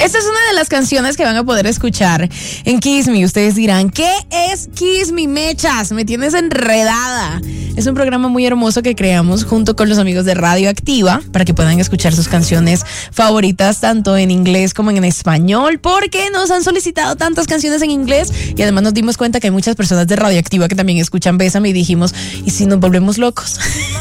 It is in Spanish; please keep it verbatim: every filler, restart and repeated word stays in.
Esta es una de las canciones que van a poder escuchar en Kiss Me. Ustedes dirán, ¿qué es Kiss Me, mechas? Me tienes enredada. Es un programa muy hermoso que creamos junto con los amigos de Radio Activa para que puedan escuchar sus canciones favoritas tanto en inglés como en español, porque nos han solicitado tantas canciones en inglés y además nos dimos cuenta que hay muchas personas de Radio Activa que también escuchan Bésame y dijimos, ¿y si nos volvemos locos?